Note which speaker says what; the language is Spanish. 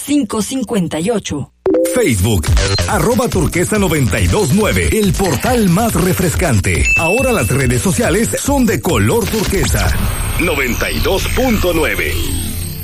Speaker 1: 2558.
Speaker 2: Facebook, @turquesa929, el portal más refrescante. Ahora las redes sociales son de color turquesa. 92.9.